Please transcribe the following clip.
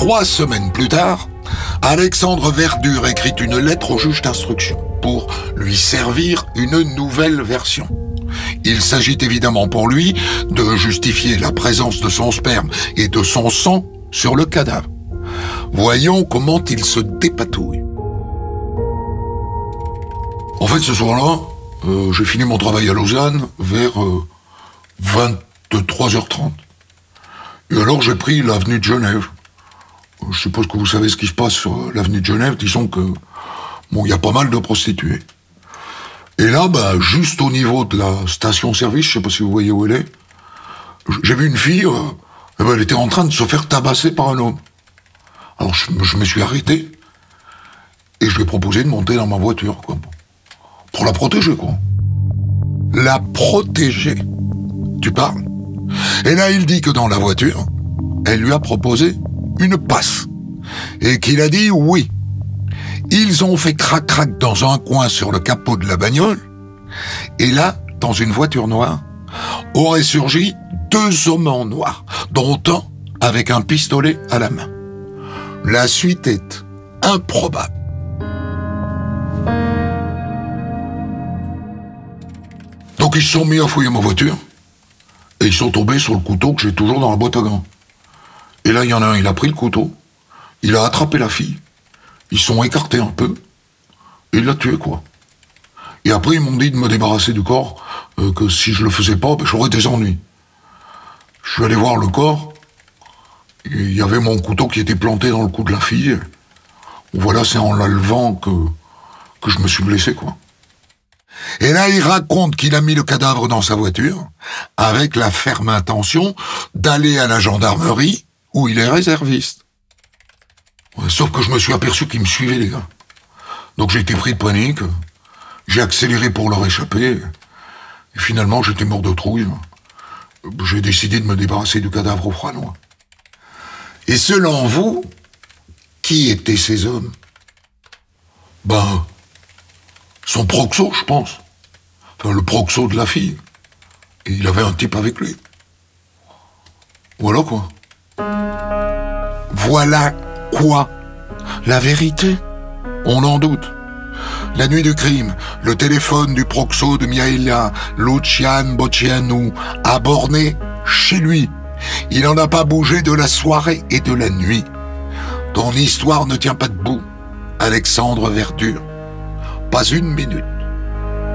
3 semaines plus tard, Alexandre Verdure écrit une lettre au juge d'instruction pour lui servir une nouvelle version. Il s'agit évidemment pour lui de justifier la présence de son sperme et de son sang sur le cadavre. Voyons comment il se dépatouille. En fait, ce soir-là, j'ai fini mon travail à Lausanne vers 23h30. Et alors, j'ai pris l'avenue de Genève. Je suppose que vous savez ce qui se passe sur l'avenue de Genève. Disons que, il y a pas mal de prostituées. Et là, juste au niveau de la station-service, je sais pas si vous voyez où elle est, j'ai vu une fille, elle était en train de se faire tabasser par un homme. Alors, je me suis arrêté, et je lui ai proposé de monter dans ma voiture, quoi. Pour la protéger, quoi. La protéger. Tu parles? Et là, il dit que dans la voiture, elle lui a proposé une passe. Et qu'il a dit oui. Ils ont fait crac-crac dans un coin sur le capot de la bagnole. Et là, dans une voiture noire, auraient surgi 2 hommes en noir, dont un avec un pistolet à la main. La suite est improbable. Donc ils se sont mis à fouiller ma voiture, et ils sont tombés sur le couteau que j'ai toujours dans la boîte à gants. Et là, il y en a un, il a pris le couteau, il a attrapé la fille, ils sont écartés un peu, et il l'a tué, quoi. Et après, ils m'ont dit de me débarrasser du corps, que si je le faisais pas, j'aurais des ennuis. Je suis allé voir le corps, et il y avait mon couteau qui était planté dans le cou de la fille. Voilà, c'est en la levant que je me suis blessé, quoi. Et là, il raconte qu'il a mis le cadavre dans sa voiture, avec la ferme intention d'aller à la gendarmerie, où il est réserviste. Ouais, sauf que je me suis aperçu qu'ils me suivaient, les gars. Donc j'ai été pris de panique, j'ai accéléré pour leur échapper, et finalement j'étais mort de trouille. J'ai décidé de me débarrasser du cadavre au froid noir. Et selon vous, qui étaient ces hommes? Son proxo, je pense. Enfin, le proxo de la fille. Et il avait un type avec lui. Voilà quoi. Voilà quoi? La vérité? On en doute. La nuit du crime, le téléphone du proxo de Mihaela, Lucian Boccianu, a borné chez lui. Il n'en a pas bougé de la soirée et de la nuit. Ton histoire ne tient pas debout, Alexandre Verdure. Pas une minute.